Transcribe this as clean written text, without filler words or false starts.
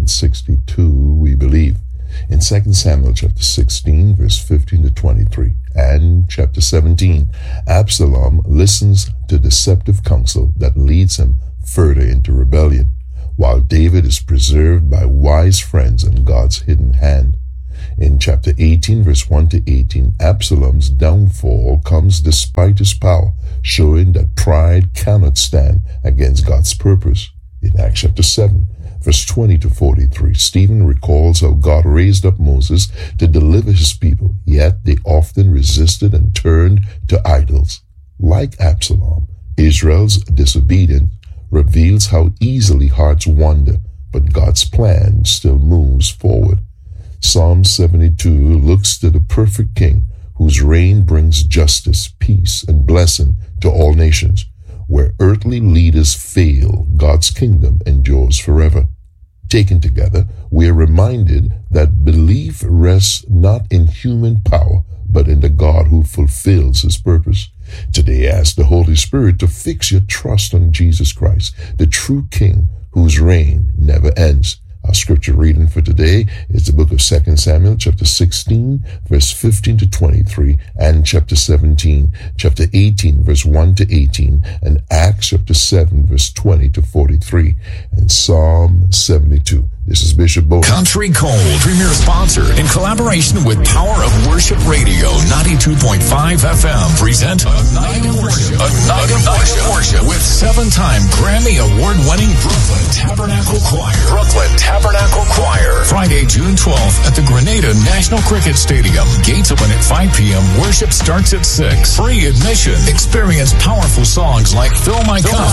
62, we believe. In 2 Samuel chapter 16, verse 15 to 23, and chapter 17, Absalom listens to deceptive counsel that leads him further into rebellion, while David is preserved by wise friends and God's hidden hand. In chapter 18, verse 1 to 18, Absalom's downfall comes despite his power, showing that pride cannot stand against God's purpose. In Acts chapter 7, verse 20 to 43, Stephen recalls how God raised up Moses to deliver his people, yet they often resisted and turned to idols. Like Absalom, Israel's disobedience reveals how easily hearts wander, but God's plan still moves forward. Psalm 72 looks to the perfect King, whose reign brings justice, peace, and blessing to all nations. Where earthly leaders fail, God's kingdom endures forever. Taken together, we are reminded that belief rests not in human power, but in the God who fulfills his purpose. Today, ask the Holy Spirit to fix your trust on Jesus Christ, the true King whose reign never ends. Our scripture reading for today is the book of 2 Samuel, chapter 16, verse 15 to 23, and chapter 17, chapter 18, verse 1 to 18, and Acts chapter 7, verse 20 to 43, and Psalm 72. This is Bishop Bo. Country Cold, premier sponsor, in collaboration with Power of Worship Radio, 92.5 FM, present A Night of Worship. A Night of Worship with 7-time Grammy Award-winning Brooklyn Tabernacle Choir. Tabernacle Choir. Friday, June 12th at the Grenada National Cricket Stadium. Gates open at 5 p.m. Worship starts at 6. Free admission. Experience powerful songs like Fill My Cup.